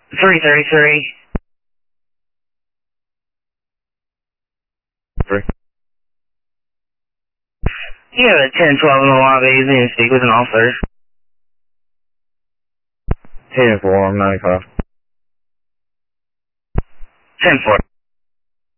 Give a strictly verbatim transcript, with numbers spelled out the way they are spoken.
three thirty-three. Three. You have a ten twelve in the lobby. You need to speak with an officer. ten four, I'm ninety-five. ten four.